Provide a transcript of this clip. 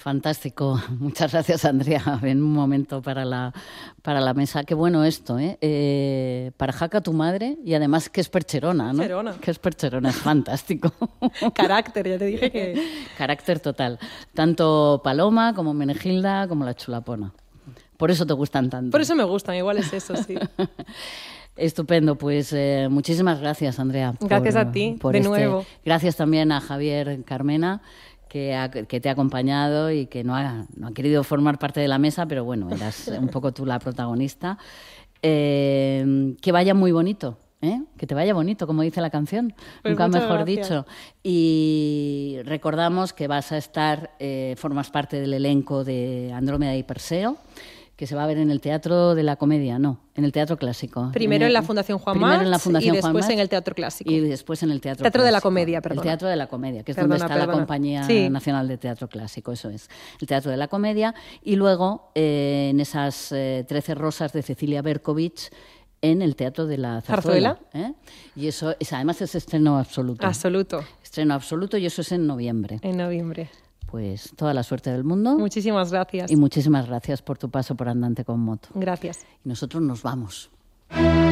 Fantástico. Muchas gracias, Andrea. En un momento para la mesa. Qué bueno esto, ¿eh? Para Jaca, tu madre, y además que es percherona, ¿no? Percherona. Que es percherona, es fantástico. Carácter, ya te dije que... Carácter total. Tanto Paloma como Menegilda como la Chulapona. Por eso te gustan tanto. Por eso me gustan, igual es eso, sí. Estupendo, pues muchísimas gracias, Andrea. Gracias a ti, de nuevo. Gracias también a Javier Carmena, que te ha acompañado y que no ha querido formar parte de la mesa, pero bueno, eras un poco tú la protagonista. Que vaya muy bonito. Que te vaya bonito, como dice la canción, pues nunca mejor gracias. dicho. Y recordamos que vas a estar, formas parte del elenco de Andrómeda y Perseo, que se va a ver en el Teatro de la Comedia, en el Teatro Clásico. Primero en la Fundación Juan March y después en el Teatro Clásico. Y después en el Teatro Teatro Clásico. de la Comedia, perdón. El Teatro de la Comedia, que es donde está la Compañía Nacional de Teatro Clásico, eso es. El Teatro de la Comedia. Y luego en esas 13 rosas de Cecilia Berkovich, en el Teatro de la Zarzuela. Y eso además es estreno absoluto. Absoluto. Estreno absoluto y eso es en noviembre. En noviembre. Pues toda la suerte del mundo. Muchísimas gracias. Y muchísimas gracias por tu paso por Andante con Moto. Gracias. Y nosotros nos vamos.